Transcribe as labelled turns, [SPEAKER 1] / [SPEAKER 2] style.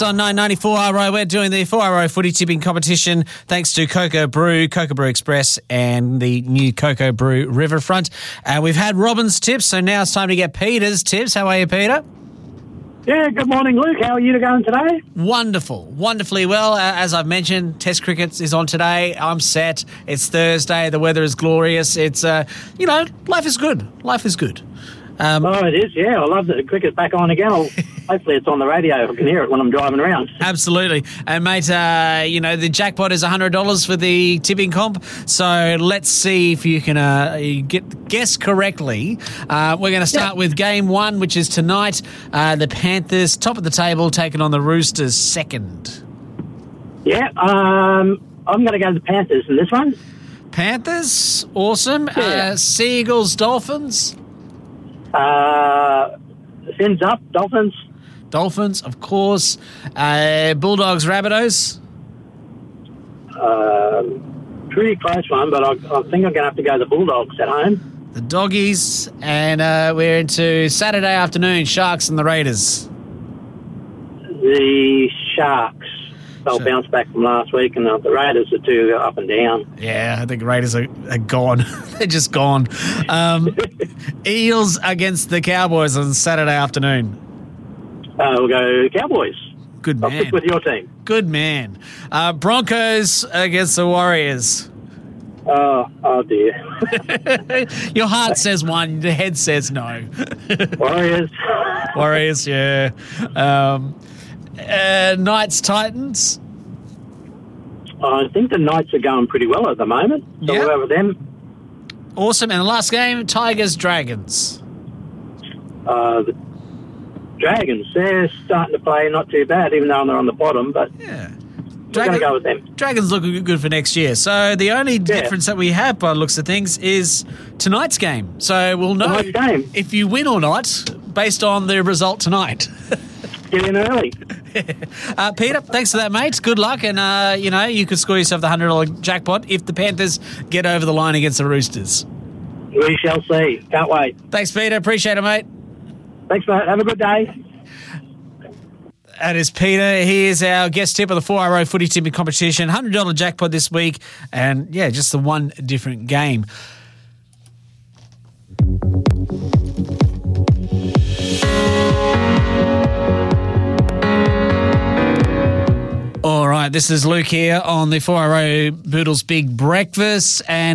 [SPEAKER 1] On 994 RO, we're doing the 4RO footy tipping competition thanks to Cocoa Brew Express and the new Cocoa Brew Riverfront. We've had Robin's tips, so now it's time to get Peter's tips. How are you, Peter?
[SPEAKER 2] Yeah, good morning, Luke. How are you going today?
[SPEAKER 1] Wonderful. Wonderfully well. As I've mentioned, Test cricket is on today. I'm set. It's Thursday. The weather is glorious. It's, life is good. Life is good.
[SPEAKER 2] It is, yeah. I love that the cricket's back on again. Hopefully it's on the radio if I can hear it when I'm driving around.
[SPEAKER 1] Absolutely. And, mate, the jackpot is $100 for the tipping comp. So let's see if you can guess correctly. We're going to start with game one, which is tonight. The Panthers, top of the table, taking on the Roosters, second.
[SPEAKER 2] Yeah, I'm going to go to the Panthers in this one.
[SPEAKER 1] Panthers, awesome.
[SPEAKER 2] Yeah.
[SPEAKER 1] Seagulls, Dolphins.
[SPEAKER 2] Fins up, Dolphins.
[SPEAKER 1] Dolphins, of course. Bulldogs, Rabbitohs.
[SPEAKER 2] Pretty close one, but I think I'm going to have to go the Bulldogs at home.
[SPEAKER 1] The Doggies. And we're into Saturday afternoon, Sharks and the Raiders.
[SPEAKER 2] The Sharks. They'll bounce back from last week, and the Raiders are too up and down.
[SPEAKER 1] Yeah, I think Raiders are gone. They're just gone. Eels against the Cowboys on Saturday afternoon.
[SPEAKER 2] We'll go Cowboys.
[SPEAKER 1] Good man.
[SPEAKER 2] I'll stick with your team.
[SPEAKER 1] Good man. Broncos against the Warriors.
[SPEAKER 2] Oh dear.
[SPEAKER 1] Your heart says one, the head says no.
[SPEAKER 2] Warriors.
[SPEAKER 1] Warriors, yeah. Knights, Titans.
[SPEAKER 2] I think the Knights are going pretty well at the moment. So we'll go with them.
[SPEAKER 1] Awesome. And the last game, Tigers, Dragons.
[SPEAKER 2] The Dragons, they're starting to play not too bad, even though they're on the bottom, but we're going to go with them.
[SPEAKER 1] Dragons look good for next year. So the only difference that we have by the looks of things is tonight's game. So we'll know if you win or not based on the result tonight.
[SPEAKER 2] Get in early.
[SPEAKER 1] Peter, thanks for that, mate. Good luck. And, you could score yourself the $100 jackpot if the Panthers get over the line against the Roosters.
[SPEAKER 2] We shall see. Can't wait.
[SPEAKER 1] Thanks, Peter. Appreciate it, mate.
[SPEAKER 2] Thanks, mate. Have a good day.
[SPEAKER 1] That is Peter. He is our guest tip of the 4RO footy tipping competition. $100 jackpot this week. And, just the one different game. All right, this is Luke here on the 4RO Boodles Big Breakfast. And